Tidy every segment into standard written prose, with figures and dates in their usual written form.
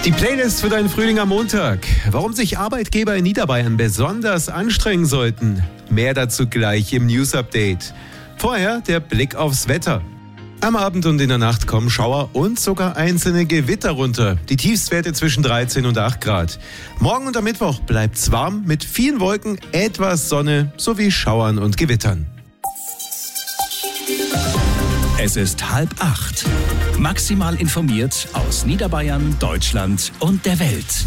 Die Playlist für deinen Frühling am Montag. Warum sich Arbeitgeber in Niederbayern besonders anstrengen sollten. Mehr dazu gleich im News-Update. Vorher der Blick aufs Wetter. Am Abend und in der Nacht kommen Schauer und sogar einzelne Gewitter runter. Die Tiefstwerte zwischen 13 und 8 Grad. Morgen und am Mittwoch bleibt es warm mit vielen Wolken, etwas Sonne sowie Schauern und Gewittern. Es ist 7:30. Maximal informiert aus Niederbayern, Deutschland und der Welt.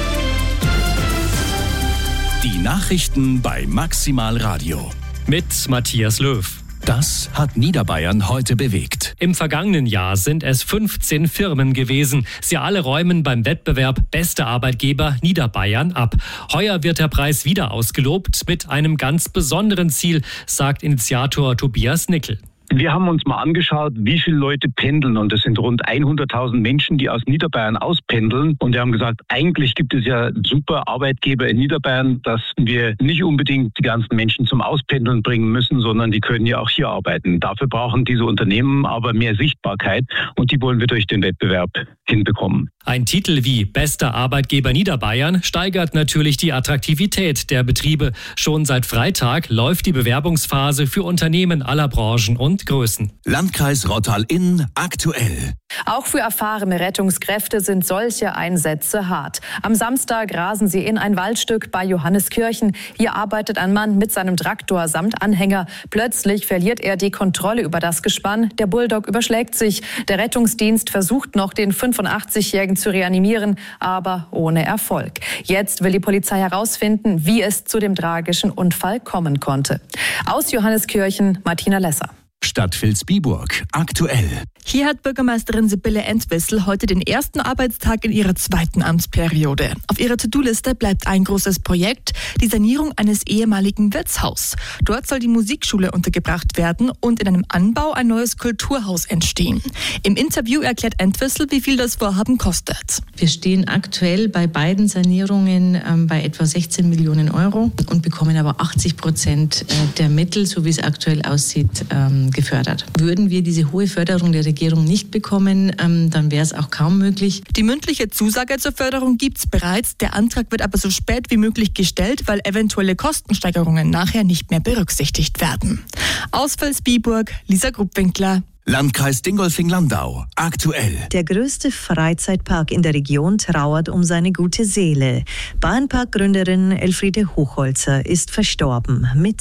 Die Nachrichten bei Maximal Radio. Mit Matthias Löw. Das hat Niederbayern heute bewegt. Im vergangenen Jahr sind es 15 Firmen gewesen. Sie alle räumen beim Wettbewerb Beste Arbeitgeber Niederbayern ab. Heuer wird der Preis wieder ausgelobt mit einem ganz besonderen Ziel, sagt Initiator Tobias Nickel. Wir haben uns mal angeschaut, wie viele Leute pendeln, und das sind rund 100.000 Menschen, die aus Niederbayern auspendeln, und wir haben gesagt, eigentlich gibt es ja super Arbeitgeber in Niederbayern, dass wir nicht unbedingt die ganzen Menschen zum Auspendeln bringen müssen, sondern die können ja auch hier arbeiten. Dafür brauchen diese Unternehmen aber mehr Sichtbarkeit, und die wollen wir durch den Wettbewerb hinbekommen. Ein Titel wie Bester Arbeitgeber Niederbayern steigert natürlich die Attraktivität der Betriebe. Schon seit Freitag läuft die Bewerbungsphase für Unternehmen aller Branchen und Größen. Landkreis Rottal-Inn aktuell. Auch für erfahrene Rettungskräfte sind solche Einsätze hart. Am Samstag rasen sie in ein Waldstück bei Johanneskirchen. Hier arbeitet ein Mann mit seinem Traktor samt Anhänger. Plötzlich verliert er die Kontrolle über das Gespann. Der Bulldog überschlägt sich. Der Rettungsdienst versucht noch, den 85-Jährigen zu reanimieren, aber ohne Erfolg. Jetzt will die Polizei herausfinden, wie es zu dem tragischen Unfall kommen konnte. Aus Johanneskirchen, Martina Lesser. Stadt Vilsbiburg aktuell. Hier hat Bürgermeisterin Sibylle Entwistle heute den ersten Arbeitstag in ihrer zweiten Amtsperiode. Auf ihrer To-Do-Liste bleibt ein großes Projekt, die Sanierung eines ehemaligen Wirtshaus. Dort soll die Musikschule untergebracht werden und in einem Anbau ein neues Kulturhaus entstehen. Im Interview erklärt Entwistle, wie viel das Vorhaben kostet. Wir stehen aktuell bei beiden Sanierungen bei etwa 16 Millionen Euro und bekommen aber 80% der Mittel, so wie es aktuell aussieht, gefördert. Würden wir diese hohe Förderung der Regierung nicht bekommen, dann wäre es auch kaum möglich. Die mündliche Zusage zur Förderung gibt es bereits. Der Antrag wird aber so spät wie möglich gestellt, weil eventuelle Kostensteigerungen nachher nicht mehr berücksichtigt werden. Aus Vilsbiburg, Lisa Gruppwinkler. Landkreis Dingolfing-Landau aktuell. Der größte Freizeitpark in der Region trauert um seine gute Seele. Bahnparkgründerin Elfriede Hochholzer ist verstorben mit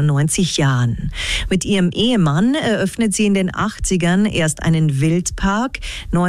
93 Jahren. Mit ihrem Ehemann eröffnet sie in den 80ern erst einen Wildpark.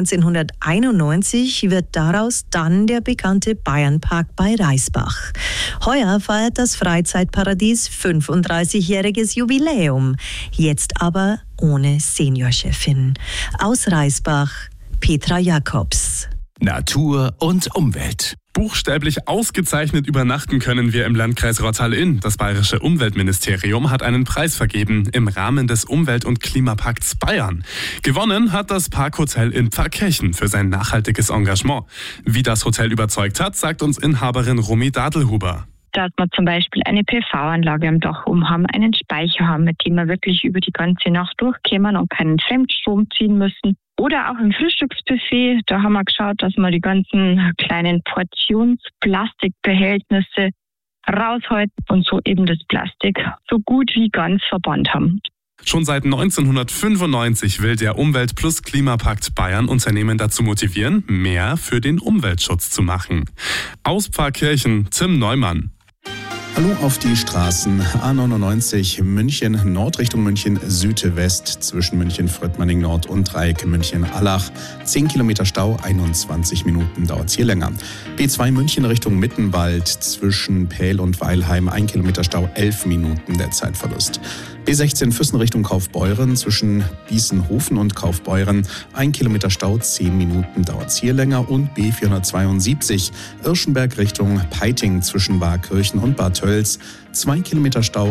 1991 wird daraus dann der bekannte Bayernpark bei Reisbach. Heuer feiert das Freizeitparadies 35-jähriges Jubiläum. Jetzt aber ohne Seniorchefin. Aus Reisbach, Petra Jakobs. Natur und Umwelt. Buchstäblich ausgezeichnet übernachten können wir im Landkreis Rottal-Inn. Das Bayerische Umweltministerium hat einen Preis vergeben im Rahmen des Umwelt- und Klimapakts Bayern. Gewonnen hat das Parkhotel in Pfarrkirchen für sein nachhaltiges Engagement. Wie das Hotel überzeugt hat, sagt uns Inhaberin Romy Dadelhuber. Dass wir zum Beispiel eine PV-Anlage am Dach oben haben, einen Speicher haben, mit dem wir wirklich über die ganze Nacht durchkommen und keinen Fremdstrom ziehen müssen. Oder auch im Frühstücksbuffet, da haben wir geschaut, dass wir die ganzen kleinen Portionsplastikbehältnisse raushalten und so eben das Plastik so gut wie ganz verbannt haben. Schon seit 1995 will der Umwelt- plus Klimapakt Bayern Unternehmen dazu motivieren, mehr für den Umweltschutz zu machen. Aus Pfarrkirchen, Tim Neumann. Hallo auf die Straßen. A99 München Nord Richtung München Südwest zwischen München Fröttmanning Nord und Dreieck München Allach. 10 Kilometer Stau, 21 Minuten dauert es hier länger. B2 München Richtung Mittenwald zwischen Pähl und Weilheim 1 Kilometer Stau, 11 Minuten der Zeitverlust. B16 Füssen Richtung Kaufbeuren zwischen Bießenhofen und Kaufbeuren 1 Kilometer Stau, 10 Minuten dauert es hier länger. Und B472 Irschenberg Richtung Peiting zwischen Waakirchen und Bad Tölz 2 Kilometer Stau.